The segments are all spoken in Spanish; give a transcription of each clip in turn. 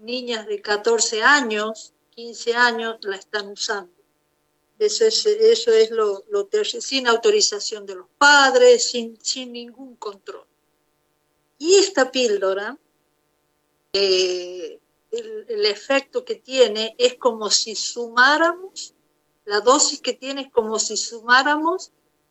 niñas de 14 años, 15 años la están usando. Eso es lo terrible, sin autorización de los padres, sin ningún control. Y esta píldora, el efecto que tiene es como si sumáramos, la dosis que tiene es como si sumáramos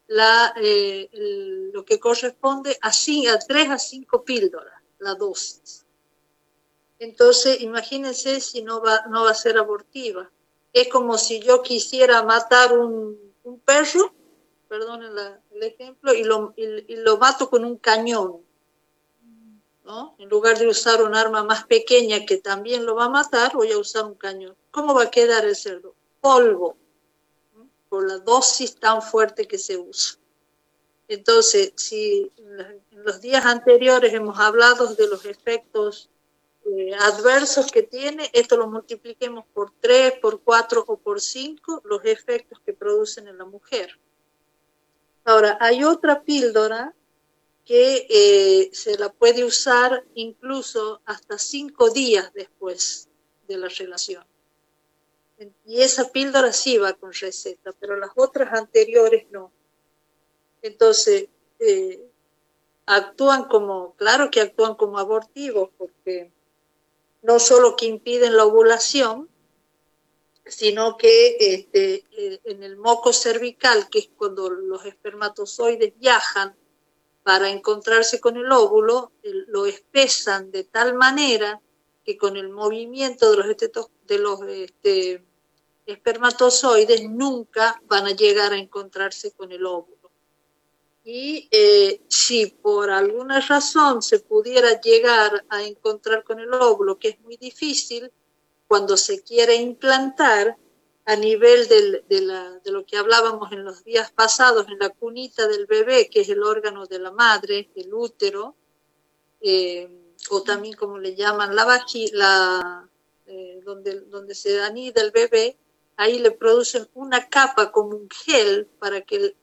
lo que corresponde a 3 a 5 píldoras, la dosis. Entonces, imagínense si no va a ser abortiva. Es como si yo quisiera matar un perro, perdonen el ejemplo, y lo mato con un cañón, ¿no? En lugar de usar un arma más pequeña que también lo va a matar, voy a usar un cañón. ¿Cómo va a quedar el cerdo? Polvo, ¿no? Por la dosis tan fuerte que se usa. Entonces, si en los días anteriores hemos hablado de los efectos adversos que tiene, esto lo multipliquemos por 3, por 4 o por 5, los efectos que producen en la mujer. Ahora, hay otra píldora que se la puede usar incluso hasta 5 días después de la relación. Y esa píldora sí va con receta, pero las otras anteriores no. Entonces, claro que actúan como abortivos, porque no solo que impiden la ovulación, sino que en el moco cervical, que es cuando los espermatozoides viajan para encontrarse con el óvulo, lo espesan de tal manera que con el movimiento de los espermatozoides nunca van a llegar a encontrarse con el óvulo. Y si por alguna razón se pudiera llegar a encontrar con el óvulo, que es muy difícil, cuando se quiere implantar a nivel de lo que hablábamos en los días pasados, en la cunita del bebé, que es el órgano de la madre, el útero, o también como le llaman la vagina, donde se anida el bebé, ahí le producen una capa como un gel para que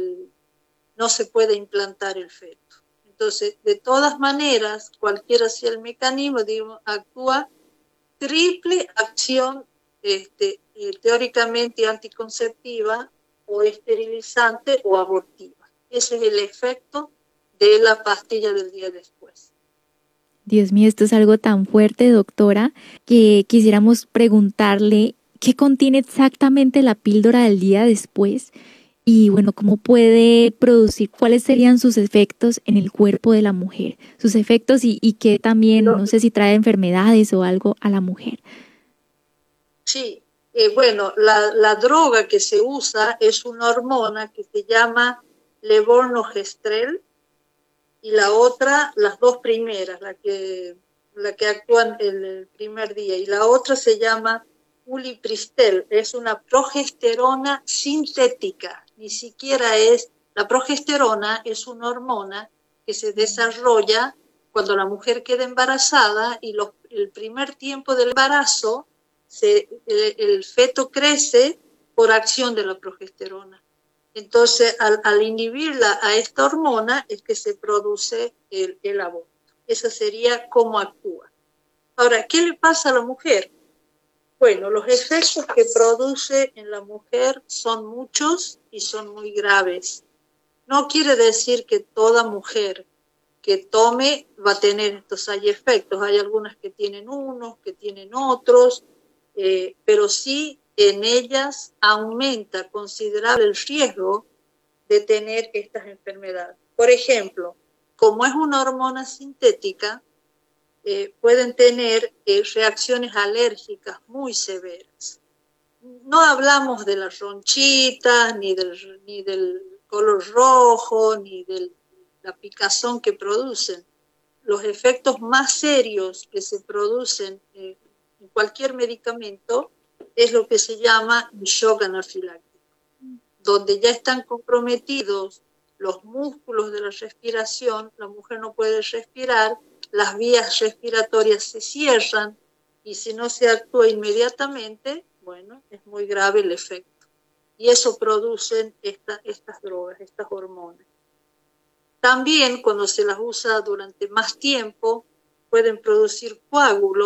no se puede implantar el feto. Entonces, de todas maneras, cualquiera sea el mecanismo, digamos, actúa triple acción teóricamente anticonceptiva o esterilizante o abortiva. Ese es el efecto de la pastilla del día después. Dios mío, esto es algo tan fuerte, doctora, que quisiéramos preguntarle qué contiene exactamente la píldora del día después. Y bueno, ¿cómo puede producir? ¿Cuáles serían sus efectos en el cuerpo de la mujer? Sus efectos y que también, no sé si trae enfermedades o algo a la mujer. Sí, bueno, la droga que se usa es una hormona que se llama levonorgestrel, y la otra, las dos primeras, la que actúan el primer día, y la otra se llama ulipristel, es una progesterona sintética, ni siquiera la progesterona es una hormona que se desarrolla cuando la mujer queda embarazada y el primer tiempo del embarazo el feto crece por acción de la progesterona. Entonces, al inhibirla a esta hormona es que se produce el aborto. Esa sería cómo actúa. Ahora, ¿qué le pasa a la mujer? Bueno, los efectos que produce en la mujer son muchos y son muy graves. No quiere decir que toda mujer que tome va a tener estos efectos. Hay algunas que tienen unos, que tienen otros, pero sí en ellas aumenta considerable el riesgo de tener estas enfermedades. Por ejemplo, como es una hormona sintética, pueden tener reacciones alérgicas muy severas. No hablamos de las ronchitas, ni del color rojo, ni de la picazón que producen. Los efectos más serios que se producen en cualquier medicamento es lo que se llama shock anafiláctico, donde ya están comprometidos los músculos de la respiración, la mujer no puede respirar, las vías respiratorias se cierran, y si no se actúa inmediatamente, bueno, es muy grave el efecto. Y eso producen estas drogas, estas hormonas. También cuando se las usa durante más tiempo, pueden producir coágulos